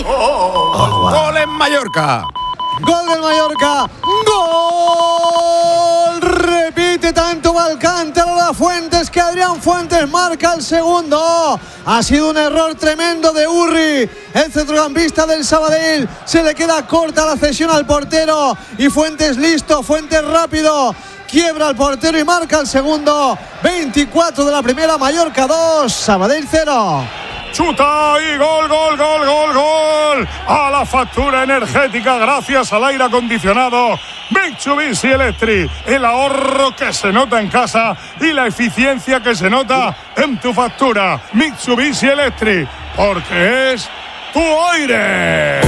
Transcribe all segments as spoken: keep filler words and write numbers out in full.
Oh, wow. ¡Gol en Mallorca! ¡Gol del Mallorca! ¡Gol! Repite tanto Alcántara La Fuentes que Adrián Fuentes marca el segundo. Ha sido un error tremendo de Urri, el centrocampista del Sabadell. Se le queda corta la cesión al portero y Fuentes listo, Fuentes rápido. Quiebra al portero y marca el segundo. veinticuatro de la primera, Mallorca dos, Sabadell cero. Chuta y gol, gol, gol, gol, gol. A la factura energética gracias al aire acondicionado Mitsubishi Electric. El ahorro que se nota en casa y la eficiencia que se nota en tu factura. Mitsubishi Electric, porque es tu aire.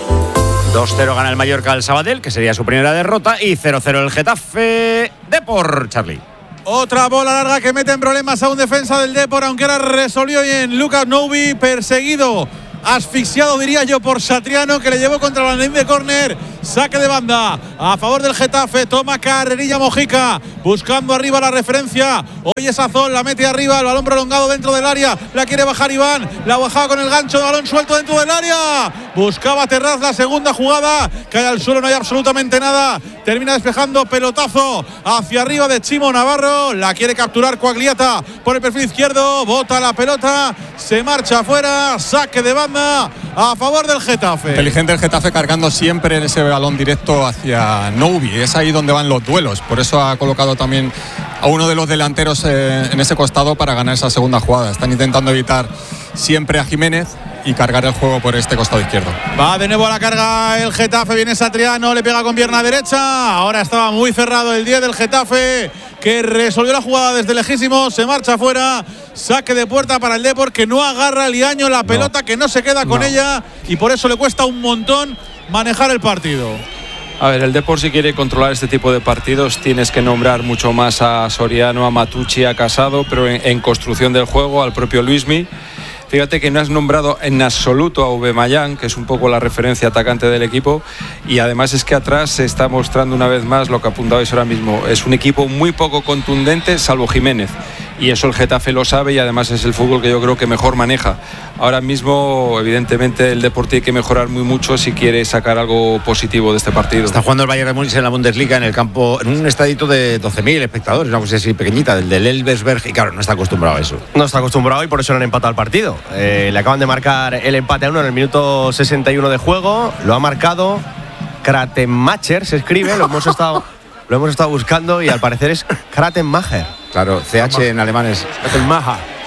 dos cero gana el Mallorca al Sabadell, que sería su primera derrota, y cero cero el Getafe Depor, Charlie. Otra bola larga que mete en problemas a un defensa del Depor, aunque ahora resolvió bien Lucas Noubi, perseguido, asfixiado diría yo por Satriano, que le llevó contra la línea de córner. Saque de banda a favor del Getafe. Toma carrerilla Mojica, buscando arriba la referencia. Hoy es Azón, la mete arriba, el balón prolongado dentro del área. La quiere bajar Iván, la bajaba con el gancho de balón suelto dentro del área. Buscaba Terraz, la segunda jugada, cae al suelo, no hay absolutamente nada. Termina despejando, pelotazo hacia arriba de Chimo Navarro. La quiere capturar Coagliata por el perfil izquierdo. Bota la pelota, se marcha afuera. Saque de banda a favor del Getafe. Inteligente el Getafe, cargando siempre en ese balón directo hacia Noubi. Es ahí donde van los duelos. Por eso ha colocado también a uno de los delanteros eh, en ese costado para ganar esa segunda jugada. Están intentando evitar siempre a Jiménez y cargar el juego por este costado izquierdo. Va de nuevo a la carga el Getafe, viene Satriano, le pega con pierna derecha. Ahora estaba muy cerrado el diez del Getafe, que resolvió la jugada desde lejísimo, se marcha afuera. Saque de puerta para el Depor, que no agarra a Liaño la pelota, no. que no se queda con no. ella, y por eso le cuesta un montón manejar el partido. A ver, el Depor, si quiere controlar este tipo de partidos, tienes que nombrar mucho más a Soriano, a Matucci, a Casado, pero en, en construcción del juego, al propio Luismi. Fíjate que no has nombrado en absoluto a Aubameyang, que es un poco la referencia atacante del equipo, y además es que atrás se está mostrando una vez más lo que apuntabais ahora mismo. Es un equipo muy poco contundente, salvo Jiménez, y eso el Getafe lo sabe, y además es el fútbol que yo creo que mejor maneja. Ahora mismo, evidentemente, el Deportivo tiene que mejorar muy mucho si quiere sacar algo positivo de este partido. Está jugando el Bayern de Múnich en la Bundesliga, en el campo, en un estadito de doce mil espectadores, una cosa así pequeñita, del del Elversberg, y claro, no está acostumbrado a eso. No está acostumbrado y por eso no han empatado el partido. Eh, le acaban de marcar el empate a uno en el minuto sesenta y uno de juego. Lo ha marcado Kratenmacher, se escribe, lo hemos estado, lo hemos estado buscando y al parecer es Kratenmacher. Claro, C H en alemán es Kratenmacher.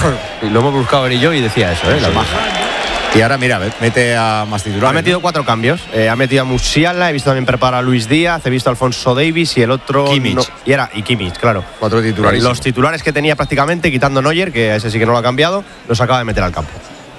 Lo hemos buscado él y yo y decía eso, ¿eh? La maja. Y ahora, mira, mete a más titulares. Ha metido ¿no? cuatro cambios. Eh, ha metido a Musiala, he visto también preparar a Luis Díaz, he visto a Alfonso Davies y el otro. Kimmich. No, y era y Kimmich, claro. Cuatro titulares. Los titulares que tenía prácticamente, quitando Neuer, que a ese sí que no lo ha cambiado, los acaba de meter al campo.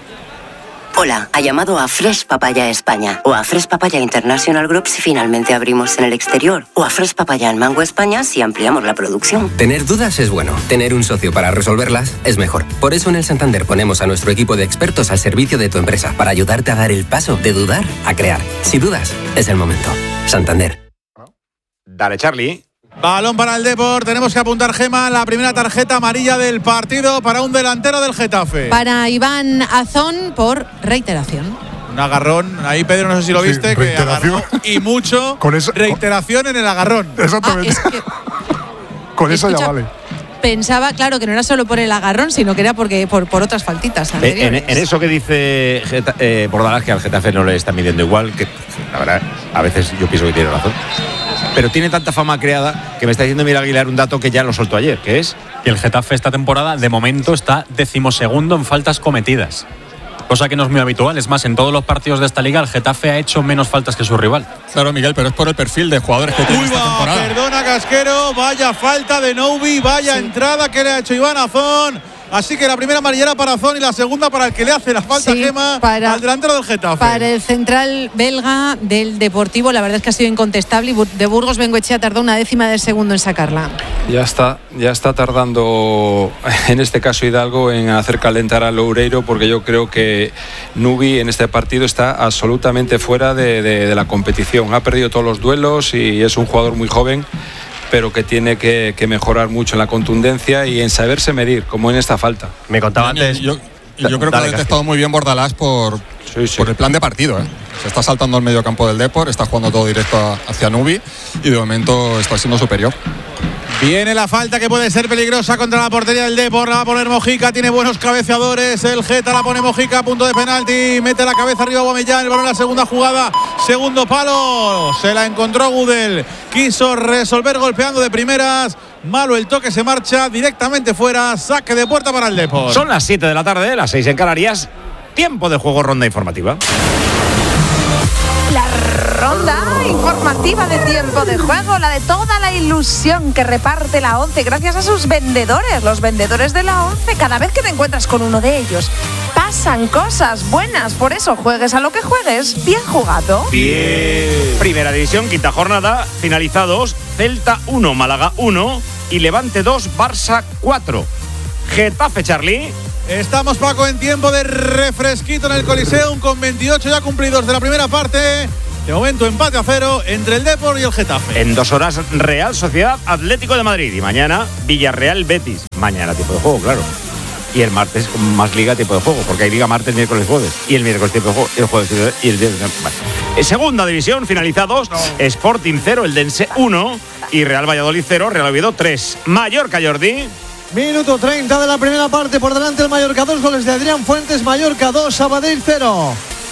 Hola, ha llamado a Fresh Papaya España o a Fresh Papaya International Group si finalmente abrimos en el exterior, o a Fresh Papaya en Mango España si ampliamos la producción. Tener dudas es bueno, tener un socio para resolverlas es mejor. Por eso en el Santander ponemos a nuestro equipo de expertos al servicio de tu empresa para ayudarte a dar el paso de dudar a crear. Si dudas, es el momento. Santander. Dale, Charlie. Balón para el Depor, tenemos que apuntar, Gema, la primera tarjeta amarilla del partido para un delantero del Getafe. Para Iván Azón por reiteración. Un agarrón, ahí Pedro, no sé si lo viste, sí, que agarró y mucho. Con eso, reiteración con... en el agarrón. Exactamente. Ah, es que... Con eso Escucha, ya vale. Pensaba, claro, que no era solo por el agarrón, sino que era porque por, por otras faltitas anteriores. En, en eso que dice Geta, eh, Bordalás, que al Getafe no le está midiendo igual, que la verdad, a veces yo pienso que tiene razón. Pero tiene tanta fama creada que me está diciendo Miguel Aguilar un dato que ya lo soltó ayer, que es que el Getafe esta temporada de momento está decimosegundo en faltas cometidas, cosa que no es muy habitual. Es más, en todos los partidos de esta liga el Getafe ha hecho menos faltas que su rival. Claro, Miguel, pero es por el perfil de jugadores que tiene Uy, esta va, temporada. Perdona, Casquero, vaya falta de Noubi, vaya sí. entrada que le ha hecho Iván Azón. Así que la primera amarilla para Azón y la segunda para el que le hace la falta, sí, Gema, para, al delantero del Getafe. Para el central belga del Deportivo, la verdad es que ha sido incontestable, y de Burgos Bengoechea tardó una décima de segundo en sacarla. Ya está, ya está tardando, en este caso Hidalgo, en hacer calentar a Loureiro, porque yo creo que Nubi en este partido está absolutamente fuera de, de, de la competición. Ha perdido todos los duelos y es un jugador muy joven, pero que tiene que, que mejorar mucho en la contundencia y en saberse medir, como en esta falta. Me contaba antes. Yo, yo creo que lo ha detectado muy bien Bordalás por, Sí, sí. Por el plan de partido, ¿eh? Se está saltando al medio campo del Depor, está jugando todo directo a, hacia Nubi y de momento está siendo superior. Viene la falta que puede ser peligrosa contra la portería del Depor. La va a poner Mojica, tiene buenos cabeceadores. El Geta la pone Mojica a punto de penalti. Mete la cabeza arriba Aubameyang. El balón en la segunda jugada. Segundo palo. Se la encontró Gudel. Quiso resolver golpeando de primeras. Malo el toque, se marcha directamente fuera. Saque de puerta para el Depor. Son las siete de la tarde, las seis en Canarias. Tiempo de juego, ronda informativa. La ronda informativa de tiempo de juego, la de toda la ilusión que reparte la ONCE gracias a sus vendedores, los vendedores de la ONCE. Cada vez que te encuentras con uno de ellos, pasan cosas buenas. Por eso, juegues a lo que juegues, bien jugado. Bien. Primera división, quinta jornada, finalizados: Celta uno, Málaga uno y Levante dos, Barça cuatro. Getafe, Charlie. Estamos, Paco, en tiempo de refresquito en el Coliseum con veintiocho ya cumplidos de la primera parte. De momento, empate a cero entre el Depor y el Getafe. En dos horas, Real Sociedad Atlético de Madrid. Y mañana, Villarreal Betis. Mañana, tiempo de juego, claro. Y el martes, más liga, tiempo de juego. Porque hay liga martes, miércoles, jueves. Y el miércoles, tiempo de juego. Y el jueves, y el viernes. Vale. Segunda división, finalizados: no. Sporting cero, Eldense uno. Y Real Valladolid cero, Real Oviedo tres. Mallorca, Jordi. Minuto treinta de la primera parte, por delante el Mallorca, dos goles de Adrián Fuentes, Mallorca dos, Sabadell cero.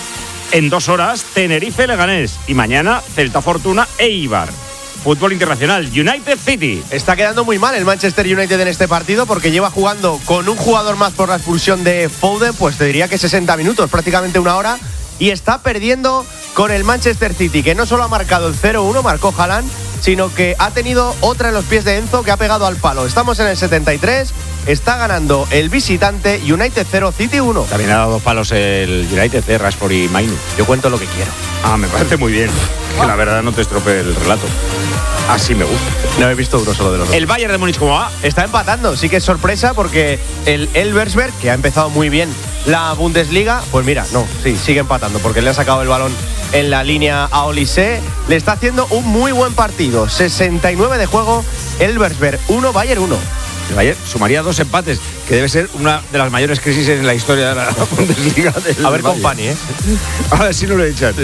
En dos horas, Tenerife, Leganés. Y mañana, Celta Fortuna, Eibar. Fútbol internacional, United City. Está quedando muy mal el Manchester United en este partido porque lleva jugando con un jugador más por la expulsión de Foden, pues te diría que sesenta minutos, prácticamente una hora, y está perdiendo con el Manchester City, que no solo ha marcado el cero uno, marcó Haaland, sino que ha tenido otra en los pies de Enzo que ha pegado al palo. Estamos en el setenta y tres, está ganando el visitante, United cero, City uno. También ha dado dos palos el United de Rashford y Mainu. Yo cuento lo que quiero. Ah, me parece muy bien. Que la verdad no te estropee el relato. Así me gusta. No he visto uno solo de los dos. ¿El Bayern de Múnich cómo va? Está empatando, sí que es sorpresa porque el Elversberg, que ha empezado muy bien la Bundesliga, pues mira, no, sí, sigue empatando porque le ha sacado el balón en la línea a Olise. Le está haciendo un muy buen partido. sesenta y nueve de juego, Elversberg uno, Bayern uno. El Bayern sumaría dos empates, que debe ser una de las mayores crisis en la historia de la Bundesliga. A ver, Company, ¿eh? A ver si no lo echan.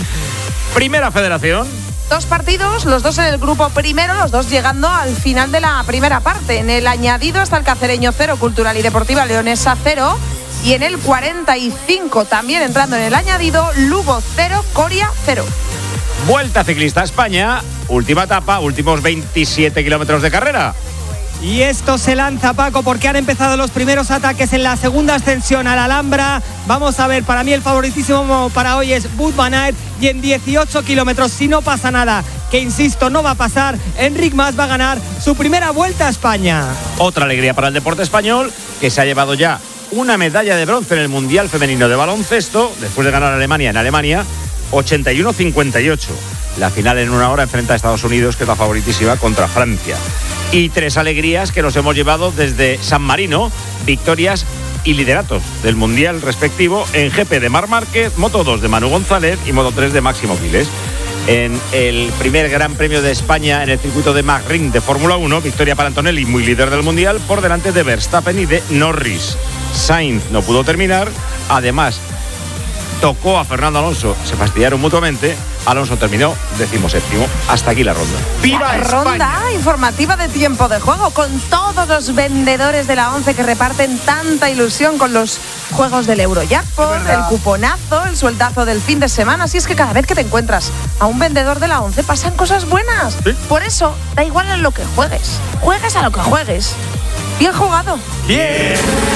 Primera Federación. Dos partidos, los dos en el grupo primero, los dos llegando al final de la primera parte. En el añadido está el Cacereño cero, Cultural y Deportiva Leonesa cero. Y en el cuarenta y cinco, también entrando en el añadido, Lugo cero, Coria cero. Vuelta Ciclista a España, última etapa, últimos veintisiete kilómetros de carrera. Y esto se lanza, Paco, porque han empezado los primeros ataques en la segunda ascensión a la Alhambra. Vamos a ver, para mí el favoritísimo para hoy es Wout van Aert. Y en dieciocho kilómetros, si no pasa nada, que insisto, no va a pasar, Enric Mas va a ganar su primera vuelta a España. Otra alegría para el deporte español, que se ha llevado ya una medalla de bronce en el Mundial Femenino de Baloncesto, después de ganar a Alemania en Alemania, ochenta y uno cincuenta y ocho. La final en una hora enfrenta a Estados Unidos, que es la favoritísima, contra Francia. Y tres alegrías que nos hemos llevado desde San Marino, victorias y lideratos del Mundial respectivo en G P de Marc Márquez, Moto dos de Manu González y Moto tres de Máximo Quiles. En el primer Gran Premio de España en el circuito de Magrin de Fórmula uno, victoria para Antonelli, muy líder del Mundial, por delante de Verstappen y de Norris. Sainz no pudo terminar, además tocó a Fernando Alonso, se fastidiaron mutuamente. Alonso terminó decimoséptimo. Hasta aquí la ronda. ¡Viva España! Ronda informativa de tiempo de juego con todos los vendedores de la ONCE que reparten tanta ilusión con los juegos del Eurojackpot, el cuponazo, el sueldazo del fin de semana. Así es que cada vez que te encuentras a un vendedor de la ONCE pasan cosas buenas. ¿Sí? Por eso, da igual en lo que juegues. Juegues a lo que juegues. Bien jugado. Bien.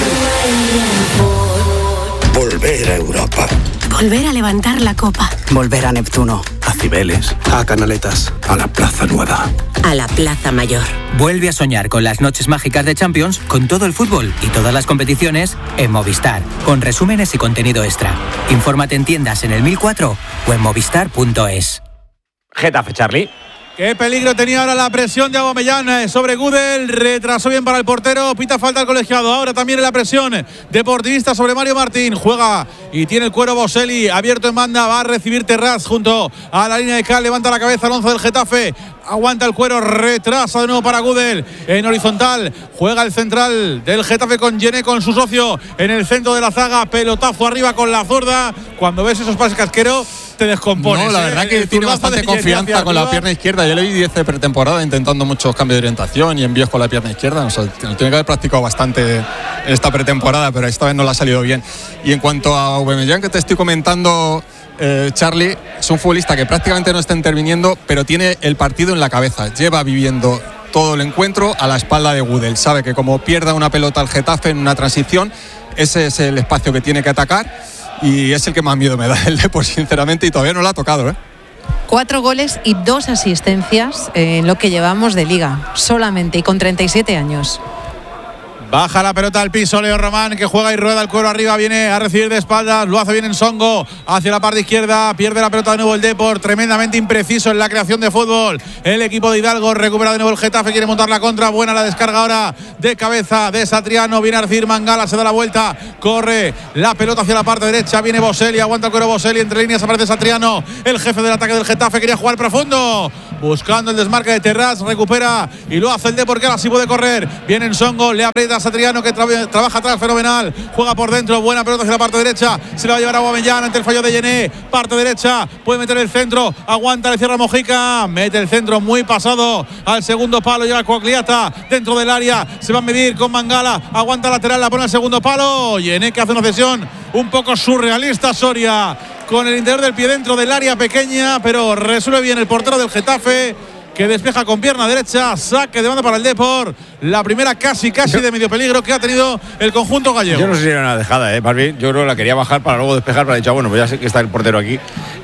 Volver a Europa. Volver a levantar la copa. Volver a Neptuno. A Cibeles. A Canaletas. A la Plaza Nueva. A la Plaza Mayor. Vuelve a soñar con las noches mágicas de Champions, con todo el fútbol y todas las competiciones en Movistar, con resúmenes y contenido extra. Infórmate en tiendas en el mil cuatro o en movistar punto es. Getafe, Charlie. Qué peligro tenía ahora la presión de Aubameyang sobre Gudel. Retrasó bien para el portero. Pita falta al colegiado. Ahora también en la presión deportivista sobre Mario Martín. Juega y tiene el cuero Boselli abierto en banda. Va a recibir Terraz junto a la línea de Cal. Levanta la cabeza Alonso del Getafe. Aguanta el cuero, retrasa de nuevo para Gudel en horizontal, juega el central del Getafe con Yené, con su socio en el centro de la zaga, pelotazo arriba con la zurda. Cuando ves esos pases casqueros te descompones. No, la verdad ¿eh? que tiene bastante confianza con la pierna izquierda. Yo le vi diez de pretemporada intentando muchos cambios de orientación y envíos con la pierna izquierda. O sea, tiene que haber practicado bastante esta pretemporada, pero esta vez no le ha salido bien. Y en cuanto a Aubameyang, que te estoy comentando, Eh, Charlie es un futbolista que prácticamente no está interviniendo, pero tiene el partido en la cabeza. Lleva viviendo todo el encuentro a la espalda de Gudel. Sabe que como pierda una pelota al Getafe en una transición, ese es el espacio que tiene que atacar y es el que más miedo me da el Depor, sinceramente, y todavía no lo ha tocado, ¿eh? Cuatro goles y dos asistencias en lo que llevamos de liga, solamente, y con treinta y siete años. Baja la pelota al piso Leo Román, que juega y rueda el cuero arriba, viene a recibir de espaldas, lo hace bien en Songo, hacia la parte izquierda, pierde la pelota de nuevo el Depor, tremendamente impreciso en la creación de fútbol. El equipo de Hidalgo recupera de nuevo el Getafe, quiere montar la contra, buena la descarga ahora de cabeza de Satriano, viene a recibir Mangala, se da la vuelta, corre la pelota hacia la parte derecha, viene Boselli, aguanta el cuero Boselli, entre líneas aparece Satriano, el jefe del ataque del Getafe, quería jugar profundo, buscando el desmarque de Terraz, recupera y lo hace el Depor, que ahora sí puede correr, viene en Songo, le aprieta Satriano, que tra- trabaja atrás fenomenal, juega por dentro, buena pelota hacia la parte derecha, se la va a llevar a Aubameyang ante el fallo de Yené, parte derecha, puede meter el centro, aguanta, le cierra Mojica, mete el centro muy pasado al segundo palo, llega Coagliata dentro del área, se va a medir con Mangala, aguanta lateral, la pone al segundo palo, Yené, que hace una cesión un poco surrealista, Soria con el interior del pie dentro del área pequeña, pero resuelve bien el portero del Getafe, que despeja con pierna derecha, saque de banda para el Depor, la primera casi casi de medio peligro que ha tenido el conjunto gallego. Yo no sé si era una dejada, ¿eh? Más bien, yo creo que la quería bajar para luego despejar, para decir, bueno, pues ya sé que está el portero aquí.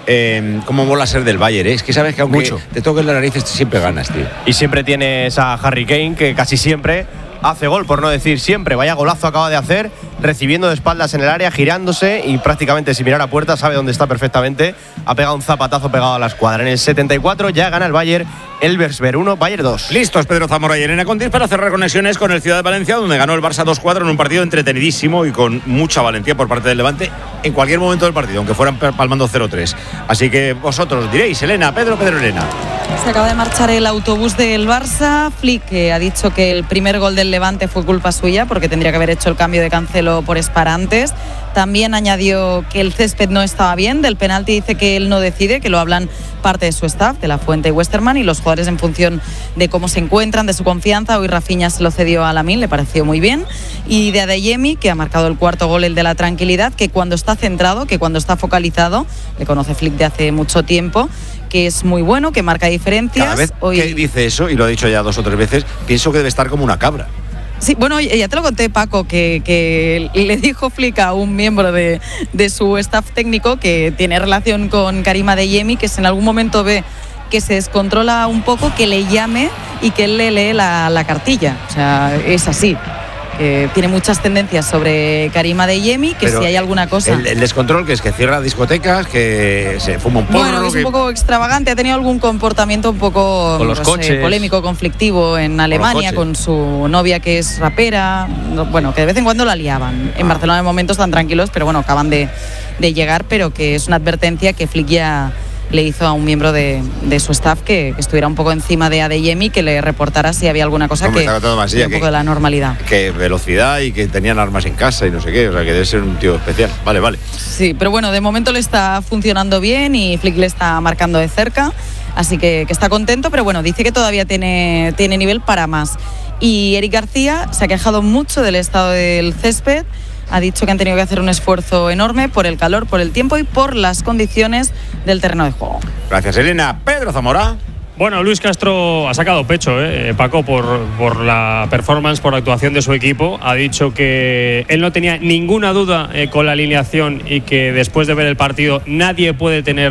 Eh, ¿Cómo mola ser del Bayern? ¿eh? Es que sabes que aunque Mucho. te toques las narices, siempre ganas, tío. Y siempre tienes a Harry Kane, que casi siempre hace gol, por no decir siempre. Vaya golazo acaba de hacer, recibiendo de espaldas en el área, girándose y prácticamente sin mirar a puerta sabe dónde está perfectamente. Ha pegado un zapatazo pegado a la escuadra. En el setenta y cuatro ya gana el Bayern, Elversberg uno, Bayern dos. Listos Pedro Zamora y Elena Condis para cerrar conexiones con el Ciudad de Valencia, donde ganó el Barça dos cuatro en un partido entretenidísimo y con mucha valentía por parte del Levante en cualquier momento del partido, aunque fueran palmando cero tres. Así que vosotros diréis, Elena, Pedro, Pedro, Elena. Se acaba de marchar el autobús del Barça. Flick, que ha dicho que el primer gol del Levante fue culpa suya porque tendría que haber hecho el cambio de Cancelo por Spar antes. También añadió que el césped no estaba bien. Del penalti dice que él no decide, que lo hablan parte de su staff, de La Fuente y Westerman, y los jugadores en función de cómo se encuentran, de su confianza. Hoy Rafinha se lo cedió a Lamine, le pareció muy bien. Y de Adeyemi, que ha marcado el cuarto gol, el de la tranquilidad, que cuando está centrado, que cuando está focalizado, le conoce Flick de hace mucho tiempo, que es muy bueno, que marca diferencias. Cada vez Hoy... que dice eso, y lo he dicho ya dos o tres veces, pienso que debe estar como una cabra. Sí, bueno, ya te lo conté, Paco, que, que le dijo Flick a un miembro de, de su staff técnico que tiene relación con Karim Adeyemi, que si en algún momento ve que se descontrola un poco, que le llame y que él le lee la, la cartilla. O sea, es así. Eh, tiene muchas tendencias sobre Karim Adeyemi, que Pero si hay alguna cosa... El, el descontrol, que es que cierra discotecas, que se fuma un porro... Bueno, es que... un poco extravagante, ha tenido algún comportamiento un poco con los pues, coches. Eh, polémico, conflictivo en Alemania, con su novia que es rapera, bueno, que de vez en cuando la liaban. En ah. Barcelona en momentos tan tranquilos, pero bueno, acaban de, de llegar, pero que es una advertencia que Flick ya le hizo a un miembro de, de su staff que, que estuviera un poco encima de Adeyemi, que le reportara si había alguna cosa Hombre, que más, un poco de la normalidad. Que velocidad y que tenían armas en casa y no sé qué, o sea que debe ser un tío especial. Vale, vale. Sí, pero bueno, de momento le está funcionando bien y Flick le está marcando de cerca, así que, que está contento, pero bueno, dice que todavía tiene, tiene nivel para más. Y Eric García se ha quejado mucho del estado del césped. Ha dicho que han tenido que hacer un esfuerzo enorme por el calor, por el tiempo y por las condiciones del terreno de juego. Gracias, Elena. Pedro Zamora. Bueno, Luis Castro ha sacado pecho, ¿eh? Paco, por, por la performance, por la actuación de su equipo. Ha dicho que él no tenía ninguna duda eh, con la alineación y que después de ver el partido nadie puede tener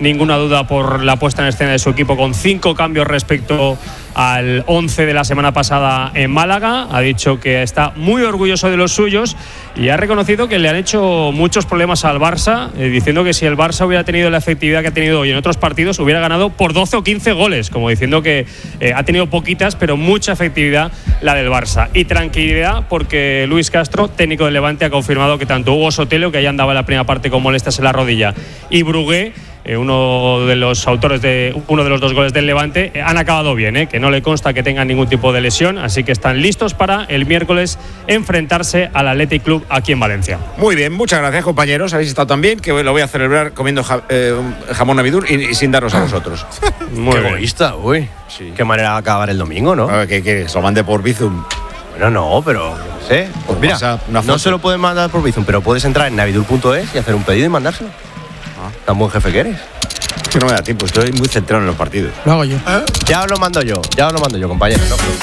ninguna duda por la puesta en escena de su equipo, con cinco cambios respecto al once de la semana pasada en Málaga. Ha dicho que está muy orgulloso de los suyos y ha reconocido que le han hecho muchos problemas al Barça, eh, diciendo que si el Barça hubiera tenido la efectividad que ha tenido hoy en otros partidos, hubiera ganado por doce o quince goles, como diciendo que eh, ha tenido poquitas pero mucha efectividad la del Barça. Y tranquilidad porque Luis Castro, técnico del Levante, ha confirmado que tanto Hugo Sotelo, que ya andaba en la primera parte con molestias en la rodilla, y Brugué, Eh, uno de los autores de uno de los dos goles del Levante, eh, han acabado bien, eh, que no le consta que tengan ningún tipo de lesión, así que están listos para el miércoles enfrentarse al Athletic Club aquí en Valencia. Muy bien, muchas gracias, compañeros. Habéis estado tan bien que lo voy a celebrar comiendo ja, eh, jamón Navidur y, y sin daros a vosotros. Muy Qué egoísta, uy. Sí. Qué manera de acabar el domingo, ¿no? A ver, que, que se lo mande por Bizum. Bueno, no, pero no sé. Pues mira, no se lo pueden mandar por Bizum, pero puedes entrar en navidur punto es y hacer un pedido y mandárselo. Tan buen jefe que eres. Es que no me da tiempo, estoy muy centrado en los partidos. Lo hago yo. ¿Eh? Ya os lo mando yo, ya os lo mando yo, compañero.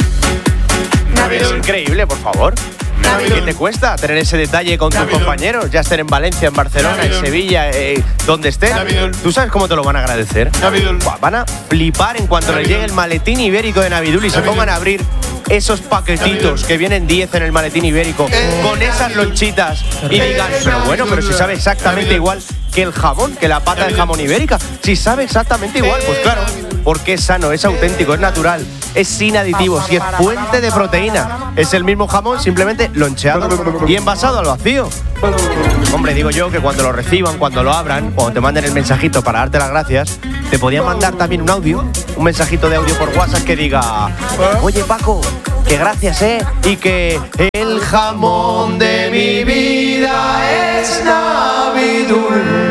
No, es increíble, por favor. Navidul. ¿Qué te cuesta tener ese detalle con Navidul. tus compañeros? Ya estén en Valencia, en Barcelona, Navidul. en Sevilla, eh, donde estén. Navidul. ¿Tú sabes cómo te lo van a agradecer? Navidul. Van a flipar en cuanto Navidul. les llegue el maletín ibérico de Navidul y Navidul. se pongan a abrir esos paquetitos Navidul. que vienen diez en el maletín ibérico eh. con esas lonchitas y digan, pero bueno, pero si sabe exactamente Navidul. igual que el jamón, que la pata Navidul. de jamón ibérica. Si sabe exactamente igual, pues claro, porque es sano, es auténtico, es natural, es sin aditivos y es fuente de proteína. Es el mismo jamón, simplemente loncheado y envasado al vacío. Hombre, digo yo que cuando lo reciban, cuando lo abran, cuando te manden el mensajito para darte las gracias, te podían mandar también un audio, un mensajito de audio por WhatsApp que diga: oye, Paco, que gracias, eh, y que el jamón de mi vida es Navidul.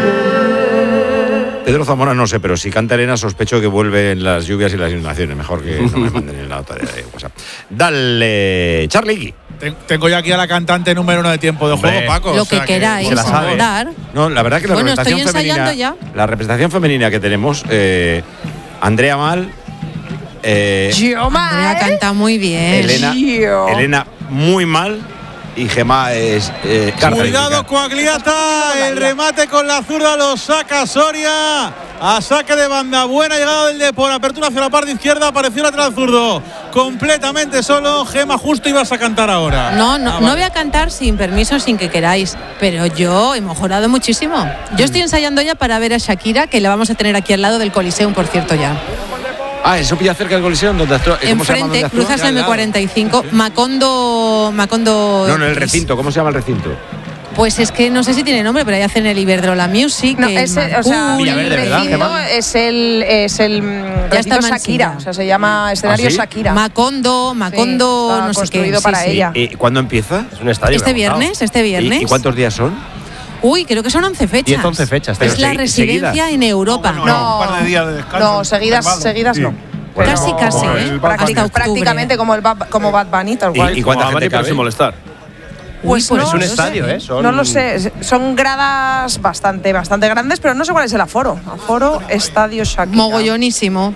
Pedro Zamora no sé, pero si canta Elena sospecho que vuelve en las lluvias y las inundaciones. Mejor que no me manden en la nota de WhatsApp. Dale, Charlie. Tengo ya aquí a la cantante número uno de tiempo de juego, Paco. Lo o sea que queráis, que dar. No, la verdad que la bueno, representación estoy femenina, ya. la representación femenina que tenemos, eh, Andrea Mal, eh, Andrea canta muy bien. Elena, Elena muy mal. Y Gemma es eh, cuidado, Coagliata, el remate con la zurda lo saca Soria, a saque de banda, buena llegada del Depor, apertura hacia la parte izquierda, apareció lateral zurdo, completamente solo. Gemma, justo ibas a cantar ahora. No, no, ah, vale. no voy a cantar sin permiso, sin que queráis, pero yo he mejorado muchísimo. Yo estoy ensayando ya para ver a Shakira, que la vamos a tener aquí al lado del Coliseum, por cierto, ya. Ah, eso pilla cerca del Coliseum, donde actúa. Enfrente, cruzas M cuarenta y cinco, Macondo, Macondo. No, no, el recinto, ¿cómo se llama el recinto? Pues es que no sé si tiene nombre, pero ahí hacen el Iberdrola Music. No, ese, o sea, Villaverde, el recinto es el, es el ya está Shakira, o sea, se llama escenario ¿Ah, sí? Shakira. Macondo, Macondo, sí, no sé construido qué. para sí, ella. ¿Y cuándo empieza? Es un estadio. Este viernes, este viernes. ¿Y, ¿Y cuántos días son? Uy, creo que son once fechas. diez, once fechas. Es la residencia seguidas. en Europa. No, no, no, un par de días de descanso. No, seguidas, seguidas sí. no. Bueno, casi, casi, ¿eh? Práctica, prácticamente como el como Bad Bunny, tal cual. ¿Y, y cuánta gente cabe? Sin molestar. Pues, pues no, es un no estadio, sé. ¿eh? Son... No lo sé. Son gradas bastante, bastante grandes, pero no sé cuál es el aforo. Aforo, estadio Shakira. Mogollonísimo.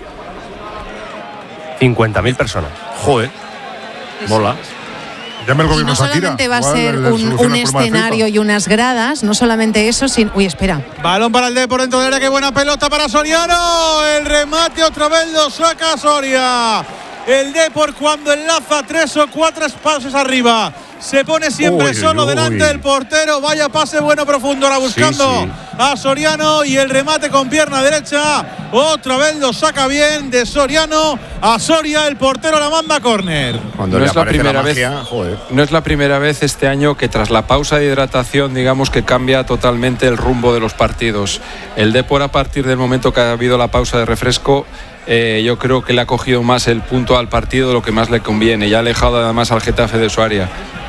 cincuenta mil personas. Joder. Mola. Llame el y gobierno no solamente Shakira. va a ser un, un escenario y unas gradas, no solamente eso, sin. Uy, espera. Balón para el Depor dentro del área, qué buena pelota para Soriano. El remate otra vez lo saca Soria. El Depor cuando enlaza tres o cuatro espacios arriba. Se pone siempre uy, solo uy. delante del portero. Vaya pase bueno profundo ahora buscando sí, sí. a Soriano. Y el remate con pierna derecha. Otra vez lo saca bien de Soriano a Soria. El portero la manda a córner. Cuando no, es la primera la magia, vez, joder. no es la primera vez este año que tras la pausa de hidratación, digamos que cambia totalmente el rumbo de los partidos. El Depor, a partir del momento que ha habido la pausa de refresco, Eh, yo creo que le ha cogido más el punto al partido de lo que más le conviene y ha alejado además al Getafe de su área.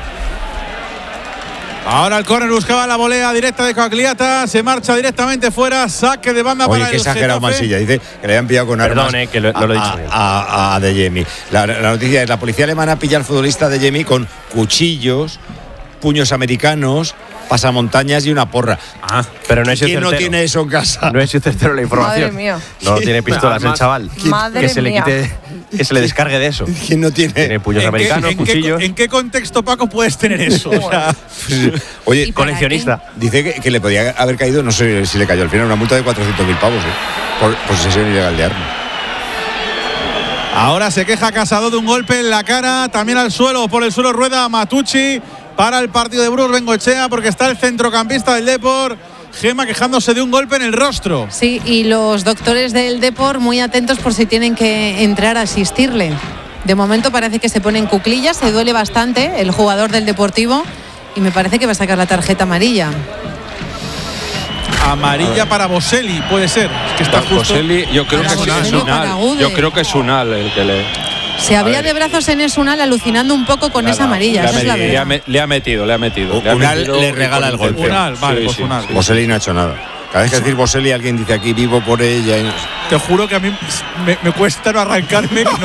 Ahora el córner buscaba la volea directa de Coagliata, se marcha directamente fuera, saque de banda. Oye, para que el exagerado Getafe. Mansilla, dice que le habían pillado con armas. Perdón, eh, que lo, no lo he dicho a, bien. A, a, a De Jemi. La, la noticia es: la policía alemana pilla al futbolista De Jemi con cuchillos, puños americanos pasamontañas y una porra. Ah, pero no es ¿Quién certero. no tiene eso en casa? No es certero la información. Madre mía. No tiene pistolas el chaval. Madre que se le mía. quite, que se le descargue de eso. ¿Quién no tiene? Tiene puños ¿En qué- americanos, en qué- cuchillos. ¿En qué contexto, Paco, puedes tener eso? O sea, Oye, coleccionista. Dice que, que le podía haber caído, no sé si le cayó al final, una multa de cuatrocientos mil pavos, ¿eh? Por posesión ilegal de arma. ahora se queja Casado de un golpe en la cara, también al suelo, por el suelo rueda Matucci para el partido de Burgos Bengoechea, porque está el centrocampista del Depor, Gema, quejándose de un golpe en el rostro. Sí, y los doctores del Depor muy atentos por si tienen que entrar a asistirle. De momento parece que se pone en cuclillas, se duele bastante el jugador del Deportivo y me parece que va a sacar la tarjeta amarilla. Amarilla para Boselli, puede ser. Es que está justo. Boselli, yo creo Para que es Boselli o para Unal. Gude. Yo creo que es Unal el que le. Se abría A ver. de brazos en Esunal alucinando un poco con esa amarilla, Le ha, esa es la metido, le, ha, verdad. me- le ha metido, le ha metido. Le ha Unal metido le y regala con el golpe. intención. Unal, vale, Sí, pues sí, Unal. sí. Boselli no ha hecho nada. Cada vez que decir Boselli, alguien dice aquí vivo por ella. y- Te juro que a mí me, me cuesta no arrancarme. que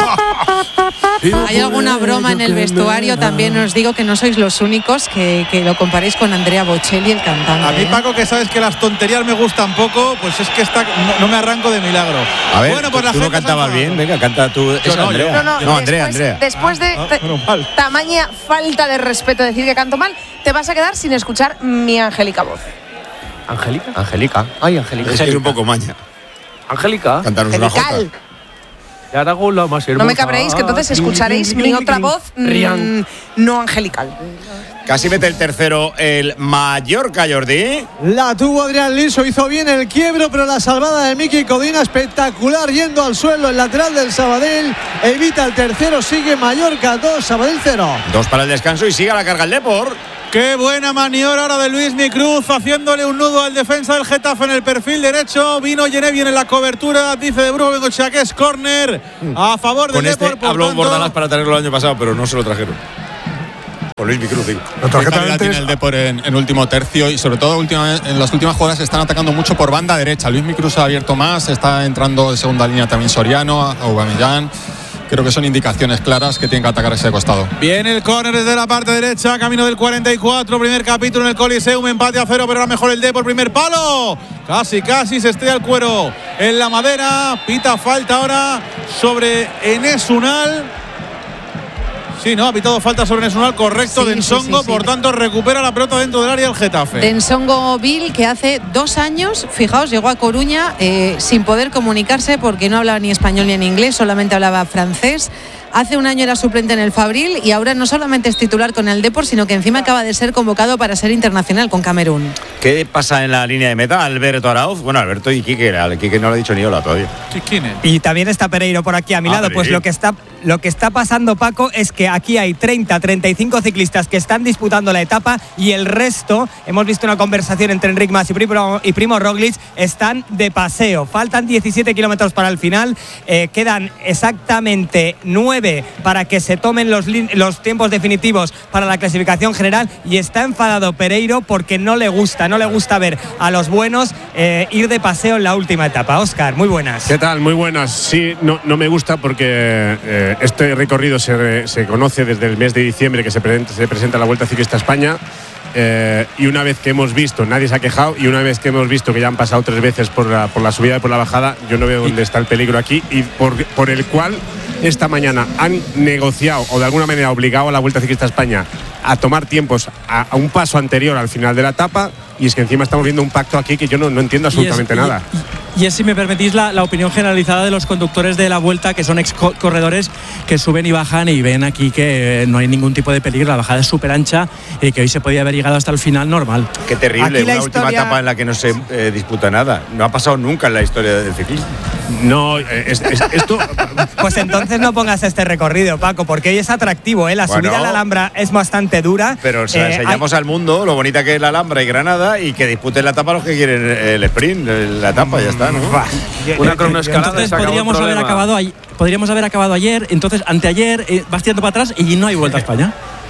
no- Hay alguna broma en el vestuario, también os digo que no sois los únicos que, que lo comparéis con Andrea Bocelli, el cantante. A mí, ¿eh? Paco, que sabes que las tonterías me gustan poco, pues es que está, no, no me arranco de milagro. A ver, bueno, pues la tú no gente se cantabas enfada. bien, venga, canta tú. Yo Esa no, Andrea. No, no, Andrea, después, Andrea. después de Ah, ta- menos mal. tamaña falta de respeto decir que canto mal, te vas a quedar sin escuchar mi angélica voz. ¿Angélica? Angélica. Ay, Angélica. Es que es un poco maña. Angélica. Cantarnos una jota. Angelical. Ya la gola más No hermosa. me cabréis, que entonces escucharéis mi otra voz mm, no angelical. Casi mete el tercero el Mallorca, Jordi. La tuvo Adrián Liso, hizo bien el quiebro, pero la salvada de Miki Codina espectacular, yendo al suelo el lateral del Sabadell, evita el tercero, sigue Mallorca dos, Sabadell cero. Dos para el descanso y sigue a la carga el Depor. Qué buena maniobra ahora de Luismi Cruz, haciéndole un nudo al defensa del Getafe en el perfil derecho. Vino Genevi en la cobertura, dice de Brujo Bengoechea que es córner a favor del Con este Depor. por habló tanto- Bordalás para traerlo el año pasado, pero no se lo trajeron. Con Luis Cruz, digo. Qué calidad tiene el Depor en, en último tercio y sobre todo última, en las últimas jugadas están atacando mucho por banda derecha. Luis Cruz ha abierto más, está entrando de segunda línea también Soriano, Aubameyang. Creo que son indicaciones claras que tienen que atacar ese costado. Viene el córner desde la parte derecha, camino del cuarenta y cuatro, primer capítulo en el Coliseum, empate a cero, pero ahora mejor el Depor, primer palo. Casi, casi se estrella el cuero en la madera. Pita falta ahora sobre Enes Unal. Sí, no, ha pitado falta sobre Enes Unal, correcto, Sí, Densongo, sí, sí, sí. por tanto recupera la pelota dentro del área del Getafe. Densongo Bill, que hace dos años, fijaos, llegó a Coruña eh, sin poder comunicarse porque no hablaba ni español ni en inglés, solamente hablaba francés. Hace un año era suplente en el Fabril y ahora no solamente es titular con el Depor, sino que encima acaba de ser convocado para ser internacional con Camerún. ¿Qué pasa en la línea de meta? Alberto Arauz. Bueno, Alberto y Quique. Al Quique no le ha dicho ni hola todavía. ¿Quién es? Y también está Pereiro por aquí a mi Ah, lado. Pues Pereiro. lo que está lo que está pasando, Paco, es que aquí hay treinta, treinta y cinco ciclistas que están disputando la etapa y el resto, hemos visto una conversación entre Enric Mas y Primo, y Primo Roglic, están de paseo. Faltan diecisiete kilómetros para el final, eh, quedan exactamente nueve para que se tomen los, lin- los tiempos definitivos para la clasificación general y está enfadado Pereiro porque no le gusta, no le gusta ver a los buenos eh, ir de paseo en la última etapa. Óscar, muy buenas. ¿Qué tal? Muy buenas. Sí, no, no me gusta porque eh, este recorrido se, se conoce desde el mes de diciembre que se presenta, se presenta la Vuelta Ciclista a España. Eh, y una vez que hemos visto, nadie se ha quejado, y una vez que hemos visto que ya han pasado tres veces por la, por la subida y por la bajada, yo no veo dónde está el peligro aquí y por, por el cual esta mañana han negociado o de alguna manera obligado a la Vuelta Ciclista a España a tomar tiempos a, a un paso anterior al final de la etapa, y es que encima estamos viendo un pacto aquí que yo no, no entiendo absolutamente y es, nada. Y, y es, si me permitís, la, la opinión generalizada de los conductores de la Vuelta, que son ex corredores que suben y bajan y ven aquí que no hay ningún tipo de peligro. La bajada es súper ancha y que hoy se podía haber llegado hasta el final normal. Qué terrible, Aquí la una última historia- etapa en la que no se eh, disputa nada. No ha pasado nunca en la historia del ciclismo. No, es, es, esto. Pues entonces no pongas este recorrido, Paco, porque hoy es atractivo, ¿eh? La Bueno. subida a la Alhambra es bastante dura. Pero se la Eh, enseñamos al mundo lo bonita que es la Alhambra y Granada, y que disputen la etapa los que quieren el sprint, la etapa, ya está, ¿no? Una cronoescalada. Entonces podríamos haber acabado ayer, podríamos haber acabado ayer, entonces anteayer eh, vas tirando para atrás y no hay Vuelta a España.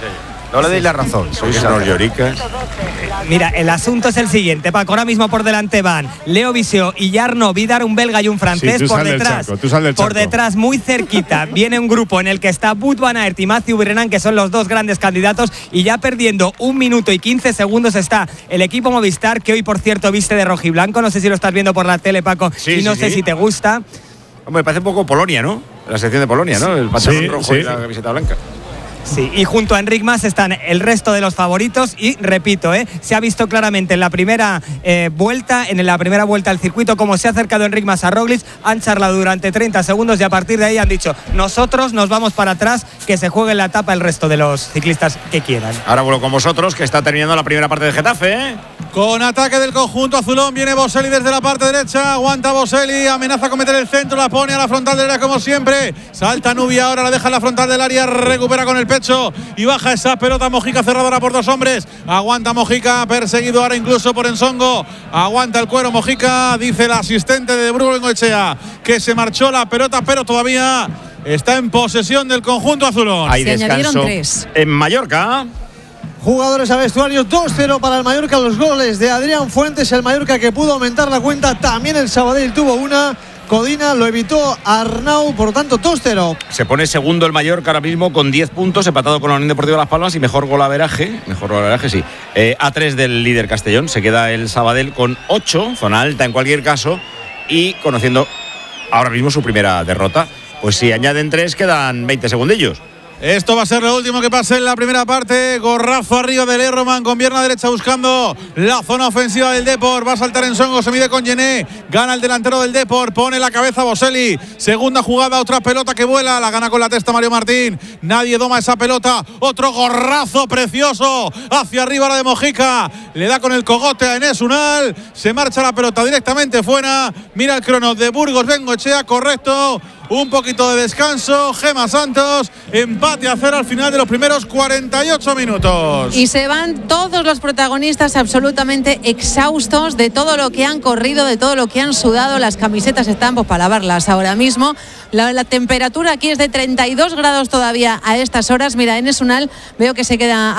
No le deis la razón. Sois unos lloricas. Mira, el asunto es el siguiente, Paco. Ahora mismo por delante van Leo Viseo y Jarno Vidar, un belga y un francés. Sí, tú por sal del detrás, charco, tú sal del por charco. detrás, muy cerquita, viene un grupo en el que está Wout van Aert y Mathieu Brennan, que son los dos grandes candidatos. Y ya perdiendo un minuto y quince segundos está el equipo Movistar, que hoy, por cierto, viste de rojiblanco. No sé si lo estás viendo por la tele, Paco, Sí, y no sí, sé sí. si te gusta. Hombre, parece un poco Polonia, ¿no? La sección de Polonia, ¿no? El pantalón Sí, rojo sí. y la camiseta blanca. Sí, y junto a Enric Mas están el resto de los favoritos y repito, ¿eh? se ha visto claramente en la primera eh, vuelta, en la primera vuelta al circuito, cómo se ha acercado Enric Mas a Roglic, han charlado durante treinta segundos y a partir de ahí han dicho, nosotros nos vamos para atrás, que se juegue en la etapa el resto de los ciclistas que quieran. Ahora vuelvo con vosotros, que está terminando la primera parte de Getafe, ¿eh? Con ataque del conjunto azulón, viene Boselli desde la parte derecha, aguanta Boselli, amenaza con meter el centro, la pone a la frontal del área como siempre, salta Nubia, ahora la deja en la frontal del área, recupera con el pecho y baja esa pelota Mojica cerradora por dos hombres, aguanta Mojica, perseguido ahora incluso por Ensongo, aguanta el cuero Mojica, dice el asistente de Bruno Bengoechea que se marchó la pelota, pero todavía está en posesión del conjunto azulón. Hay Se añadieron descanso tres. en Mallorca. Jugadores a vestuario, dos cero para el Mallorca, los goles de Adrián Fuentes, el Mallorca que pudo aumentar la cuenta, también el Sabadell tuvo una, Codina lo evitó Arnau, por lo tanto dos cero. Se pone segundo el Mallorca ahora mismo con diez puntos, empatado con la Unión Deportiva Las Palmas y mejor golaveraje, mejor golaveraje sí, eh, a tres del líder Castellón. Se queda el Sabadell con ocho, zona alta en cualquier caso, y conociendo ahora mismo su primera derrota. Pues si añaden tres quedan veinte segundillos. Esto va a ser lo último que pase en la primera parte. Gorrazo arriba de Lerroman con pierna derecha buscando la zona ofensiva del Depor. Va a saltar Ensongo, se mide con Gené. Gana el delantero del Depor, pone la cabeza Boselli. Segunda jugada, otra pelota que vuela. La gana con la testa Mario Martín. Nadie doma esa pelota. Otro gorrazo precioso hacia arriba la de Mojica. Le da con el cogote a Enes Unal. Se marcha la pelota directamente fuera. Mira el crono de Burgos Bengoechea, correcto. Un poquito de descanso, Gema Santos, empate a cero al final de los primeros cuarenta y ocho minutos. Y se van todos los protagonistas absolutamente exhaustos de todo lo que han corrido, de todo lo que han sudado. Las camisetas están pues, para lavarlas ahora mismo. La, la temperatura aquí es de treinta y dos grados todavía a estas horas. Mira, Enes Unal veo que se queda